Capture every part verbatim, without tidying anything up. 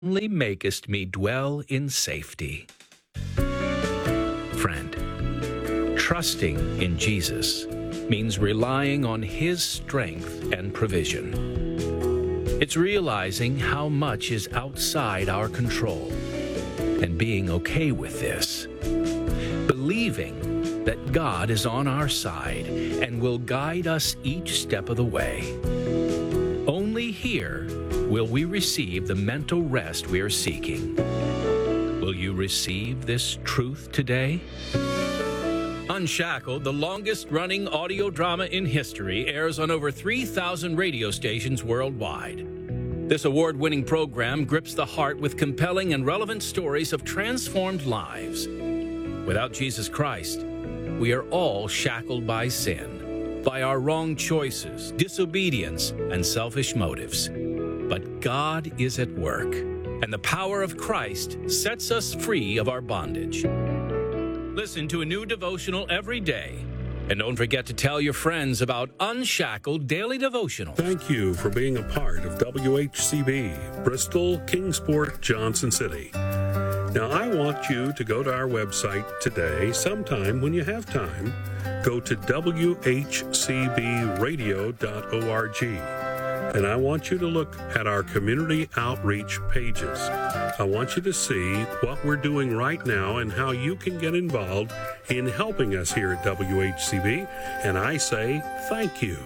only makest me dwell in safety. Friend, trusting in Jesus means relying on His strength and provision. It's realizing how much is outside our control and being okay with this. Believing that God is on our side and will guide us each step of the way. Only here will we receive the mental rest we are seeking. Will you receive this truth today? Unshackled, the longest-running audio drama in history, airs on over three thousand radio stations worldwide. This award-winning program grips the heart with compelling and relevant stories of transformed lives. Without Jesus Christ, we are all shackled by sin, by our wrong choices, disobedience, and selfish motives. But God is at work, and the power of Christ sets us free of our bondage. Listen to a new devotional every day. And don't forget to tell your friends about Unshackled Daily Devotional. Thank you for being a part of W H C B, Bristol, Kingsport, Johnson City. Now, I want you to go to our website today, sometime when you have time. Go to w h c b radio dot org. And I want you to look at our community outreach pages. I want you to see what we're doing right now and how you can get involved in helping us here at W H C B. And I say thank you.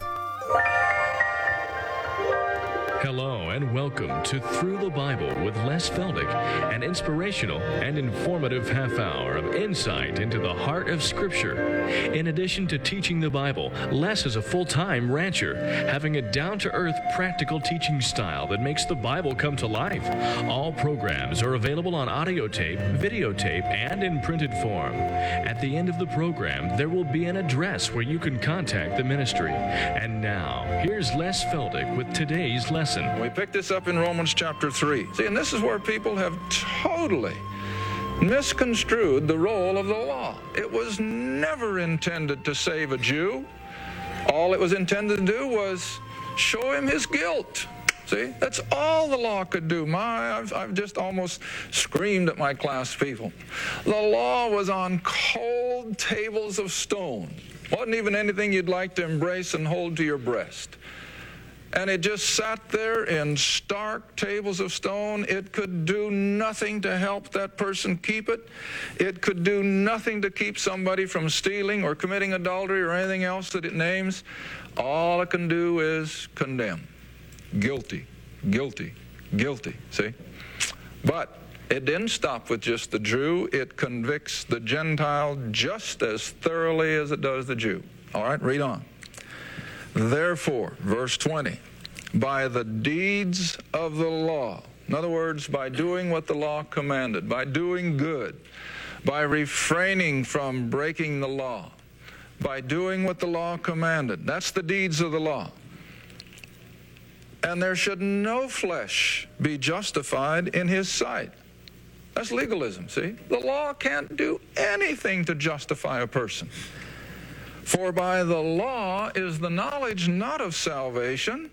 Hello and welcome to Through the Bible with Les Feldick, an inspirational and informative half hour of insight into the heart of Scripture. In addition to teaching the Bible, Les is a full-time rancher, having a down-to-earth, practical teaching style that makes the Bible come to life. All programs are available on audio tape, videotape, and in printed form. At the end of the program, there will be an address where you can contact the ministry. And now, here's Les Feldick with today's lesson. We pick this up in Romans chapter three. See, and this is where people have totally misconstrued the role of the law. It was never intended to save a Jew. All it was intended to do was show him his guilt. See, that's all the law could do. My, I've, I've just almost screamed at my class people. The law was on cold tables of stone. Wasn't even anything you'd like to embrace and hold to your breast. And it just sat there in stark tables of stone. It could do nothing to help that person keep it. It could do nothing to keep somebody from stealing or committing adultery or anything else that it names. All it can do is condemn. Guilty, guilty, guilty, see? But it didn't stop with just the Jew. It convicts the Gentile just as thoroughly as it does the Jew. All right, read on. Therefore, verse twenty, by the deeds of the law, in other words, by doing what the law commanded, by doing good, by refraining from breaking the law, by doing what the law commanded, that's the deeds of the law. And there should no flesh be justified in his sight. That's legalism, see? The law can't do anything to justify a person. For by the law is the knowledge not of salvation,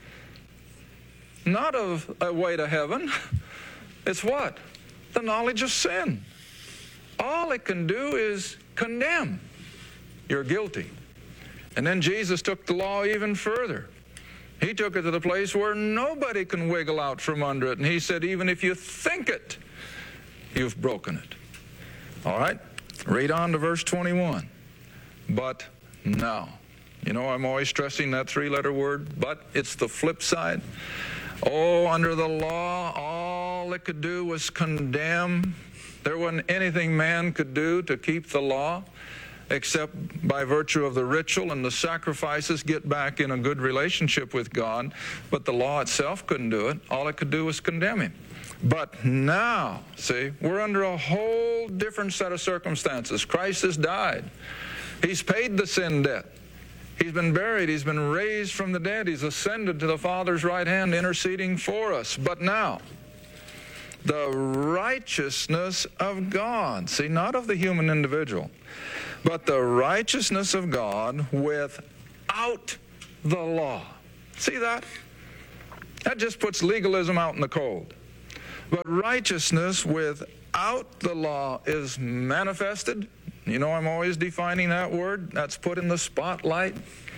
not of a way to heaven. It's what? The knowledge of sin. All it can do is condemn. You're guilty. And then Jesus took the law even further. He took it to the place where nobody can wiggle out from under it. And he said, even if you think it, you've broken it. All right? Read on to verse twenty-one. But now, you know, I'm always stressing that three-letter word, but it's the flip side. Oh, under the law, all it could do was condemn. There wasn't anything man could do to keep the law, except by virtue of the ritual and the sacrifices, get back in a good relationship with God. But the law itself couldn't do it. All it could do was condemn him. But now, see, we're under a whole different set of circumstances. Christ has died. He's paid the sin debt. He's been buried. He's been raised from the dead. He's ascended to the Father's right hand, interceding for us. But now, the righteousness of God, see, not of the human individual, but the righteousness of God without the law. See that? That just puts legalism out in the cold. But righteousness without the law is manifested. You know, I'm always defining that word. That's put in the spotlight.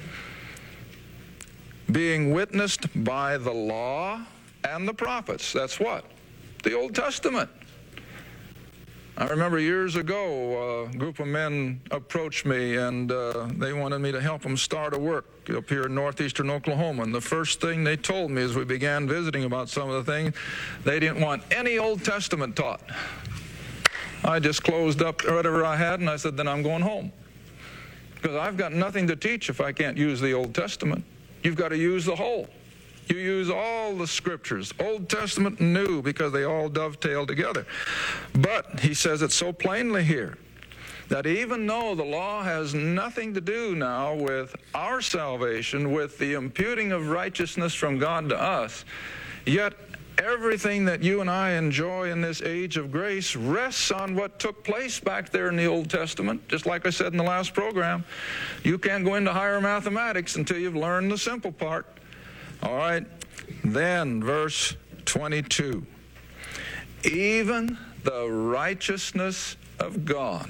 Being witnessed by the law and the prophets. That's what? The Old Testament. I remember years ago, a group of men approached me, and uh, they wanted me to help them start a work up here in northeastern Oklahoma. And the first thing they told me as we began visiting about some of the things, they didn't want any Old Testament taught. I just closed up whatever I had, and I said, then I'm going home. Because I've got nothing to teach if I can't use the Old Testament. You've got to use the whole. You use all the scriptures, Old Testament and New, because they all dovetail together. But he says it so plainly here that even though the law has nothing to do now with our salvation, with the imputing of righteousness from God to us, yet everything that you and I enjoy in this age of grace rests on what took place back there in the Old Testament. Just like I said in the last program, you can't go into higher mathematics until you've learned the simple part. All right, then verse twenty-two. Even the righteousness of God,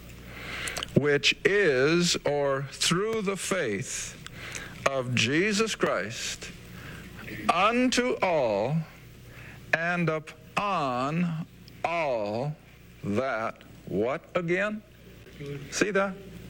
which is, or through the faith of Jesus Christ, unto all and upon all that, what again? See that?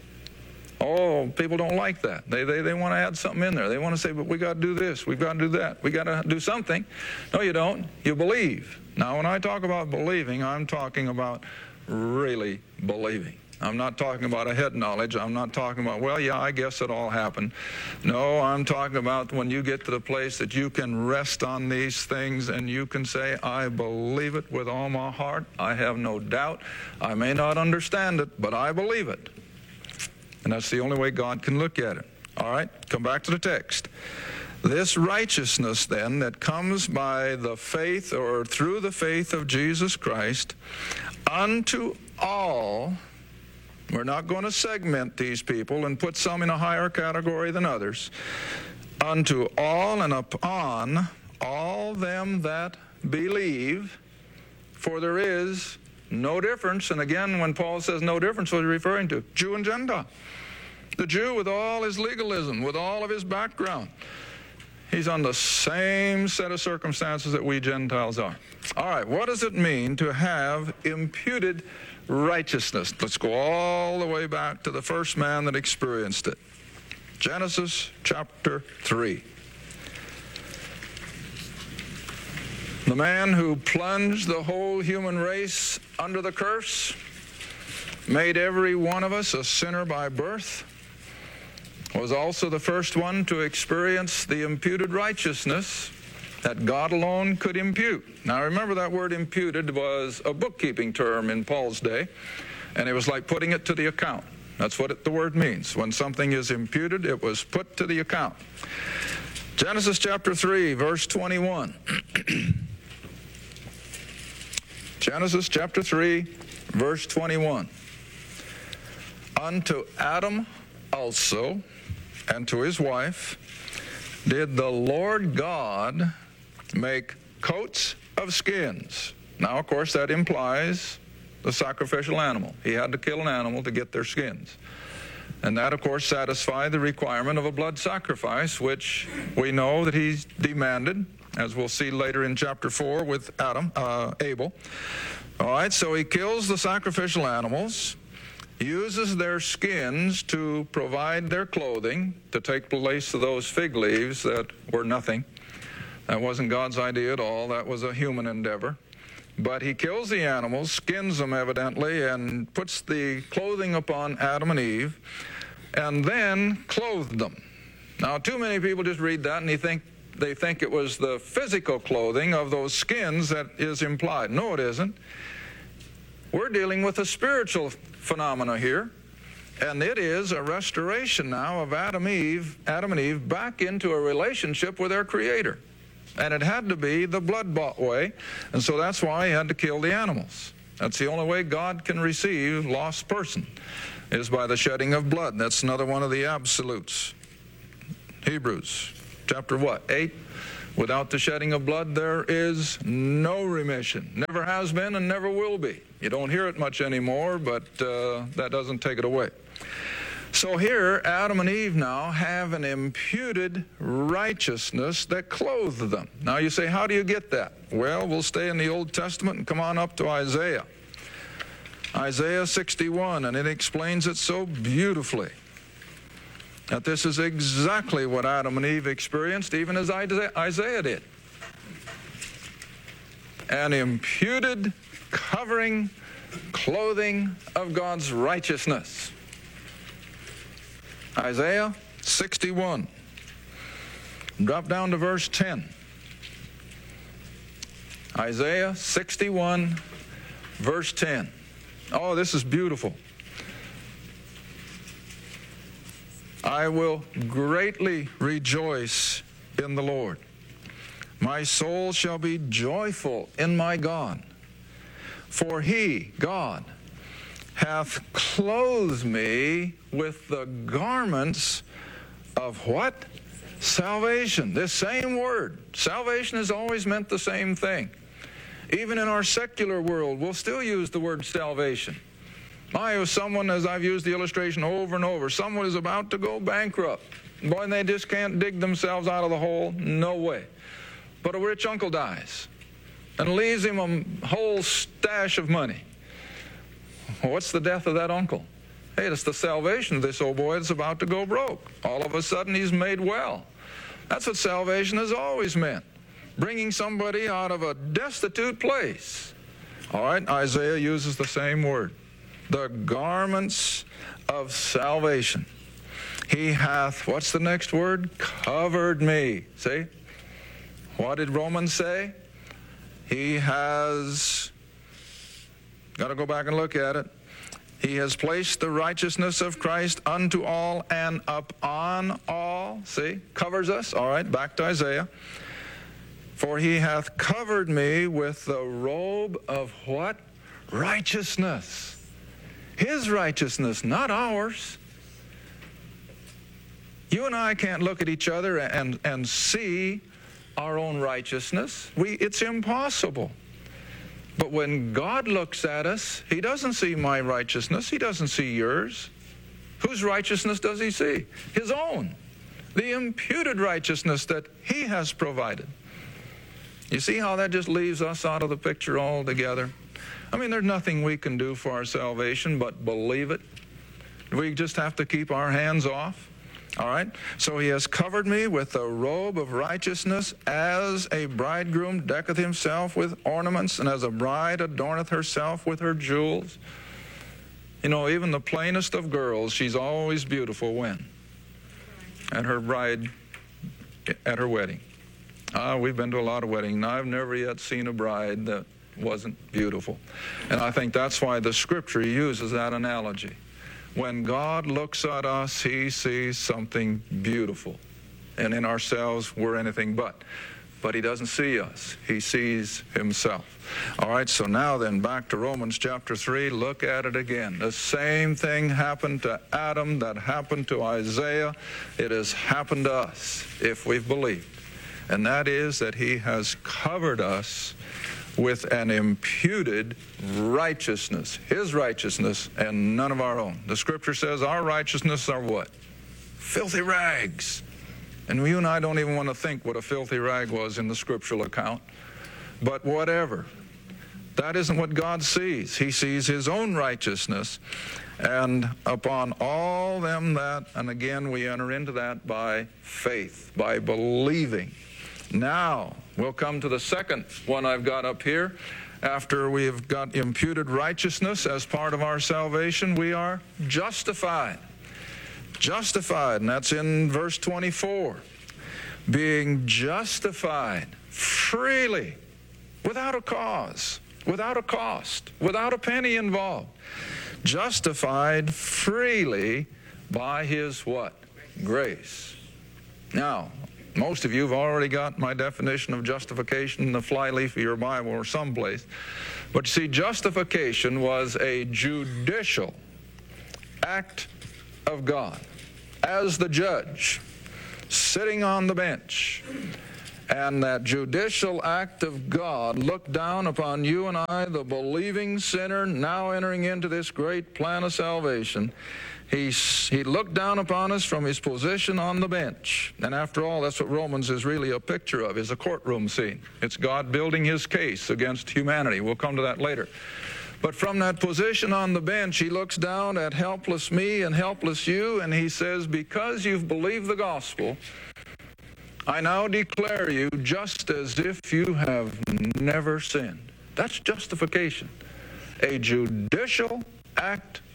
Oh, people don't like that. They, they, they want to add something in there. They want to say, but we got to do this, we've got to do that, we got to do something. No, you don't. You believe. Now, when I talk about believing, I'm talking about really believing. I'm not talking about a head knowledge. I'm not talking about, well, yeah, I guess it all happened. No, I'm talking about when you get to the place that you can rest on these things and you can say, I believe it with all my heart. I have no doubt. I may not understand it, but I believe it. And that's the only way God can look at it. All right, come back to the text. This righteousness, then, that comes by the faith or through the faith of Jesus Christ, unto all, we're not going to segment these people and put some in a higher category than others, unto all and upon all them that believe, for there is no difference. And again, when Paul says no difference, what is he referring to? Jew and Gentile. The Jew with all his legalism, with all of his background, he's on the same set of circumstances that we Gentiles are. All right, what does it mean to have imputed righteousness? Let's go all the way back to the first man that experienced it. Genesis chapter three. The man who plunged the whole human race under the curse, made every one of us a sinner by birth, was also the first one to experience the imputed righteousness that God alone could impute. Now remember, that word imputed was a bookkeeping term in Paul's day, and it was like putting it to the account. That's what it, the word means. When something is imputed, it was put to the account. Genesis chapter three, verse twenty-one. Genesis chapter three, verse twenty-one. Unto Adam also, and to his wife, did the Lord God make coats of skins. Now, of course, that implies the sacrificial animal. He had to kill an animal to get their skins. And that, of course, satisfied the requirement of a blood sacrifice, which we know that he demanded, as we'll see later in chapter four with Adam, uh, Abel. All right, so he kills the sacrificial animals, uses their skins to provide their clothing, to take place of those fig leaves that were nothing. That wasn't God's idea at all. That was a human endeavor. But he kills the animals, skins them evidently, and puts the clothing upon Adam and Eve, and then clothed them. Now, too many people just read that and they think, they think it was the physical clothing of those skins that is implied. No, it isn't. We're dealing with a spiritual phenomena here, and it is a restoration now of Adam, Eve, Adam and Eve back into a relationship with their Creator. And it had to be the blood-bought way, and so that's why he had to kill the animals. That's the only way God can receive lost person, is by the shedding of blood. That's another one of the absolutes. Hebrews chapter what? eight, Without the shedding of blood, there is no remission. Never has been and never will be. You don't hear it much anymore, but uh, that doesn't take it away. So here, Adam and Eve now have an imputed righteousness that clothed them. Now you say, how do you get that? Well, we'll stay in the Old Testament and come on up to Isaiah. Isaiah sixty-one, and it explains it so beautifully. That this is exactly what Adam and Eve experienced, even as Isaiah did. An imputed covering, clothing of God's righteousness. Isaiah sixty-one. Drop down to verse ten. Isaiah sixty-one, verse ten. Oh, this is beautiful. I will greatly rejoice in the Lord. My soul shall be joyful in my God. For he, God, hath clothed me with the garments of what? Salvation. This same word. Salvation has always meant the same thing. Even in our secular world, we'll still use the word salvation. I was someone, as I've used the illustration over and over, someone is about to go bankrupt. Boy, and they just can't dig themselves out of the hole. No way. But a rich uncle dies and leaves him a whole stash of money. Well, what's the death of that uncle? Hey, it's the salvation of this old boy that's about to go broke. All of a sudden, he's made well. That's what salvation has always meant. Bringing somebody out of a destitute place. All right, Isaiah uses the same word. The garments of salvation. He hath, what's the next word? Covered me. See? What did Romans say? He has, got to go back and look at it. He has placed the righteousness of Christ unto all and upon all. See? Covers us. All right, back to Isaiah. For he hath covered me with the robe of what? Righteousness. His righteousness, not ours. You and I can't look at each other and, and see our own righteousness. We, it's impossible. But when God looks at us, he doesn't see my righteousness. He doesn't see yours. Whose righteousness does he see? His own. The imputed righteousness that he has provided. You see how that just leaves us out of the picture altogether? I mean, there's nothing we can do for our salvation but believe it. We just have to keep our hands off. All right? So he has covered me with a robe of righteousness, as a bridegroom decketh himself with ornaments, and as a bride adorneth herself with her jewels. You know, even the plainest of girls, she's always beautiful when? At her bride, at her wedding. Ah, we've been to a lot of weddings, and I've never yet seen a bride that wasn't beautiful. And I think that's why the scripture uses that analogy. When God looks at us, he sees something beautiful. And in ourselves, we're anything but. But he doesn't see us. He sees himself. All right, so now then, back to Romans chapter three. Look at it again. The same thing happened to Adam that happened to Isaiah. It has happened to us if we've believed. And that is that he has covered us with an imputed righteousness, his righteousness, and none of our own. The scripture says our righteousness are what? Filthy rags. And you and I don't even want to think what a filthy rag was in the scriptural account. But whatever. That isn't what God sees. He sees his own righteousness. And upon all them that, and again we enter into that by faith, by believing. Now, we'll come to the second one I've got up here. After we've got imputed righteousness as part of our salvation, we are justified. Justified, and that's in verse twenty-four. Being justified freely, without a cause, without a cost, without a penny involved. Justified freely by his what? Grace. Now, most of you have already got my definition of justification in the flyleaf of your Bible or someplace. But you see, justification was a judicial act of God as the judge, sitting on the bench And that judicial act of God looked down upon you and I, the believing sinner, now entering into this great plan of salvation. He, he looked down upon us from his position on the bench. And after all, that's what Romans is really a picture of, is a courtroom scene. It's God building his case against humanity. We'll come to that later. But from that position on the bench, he looks down at helpless me and helpless you, and he says, because you've believed the gospel, I now declare you just as if you have never sinned. That's justification. A judicial act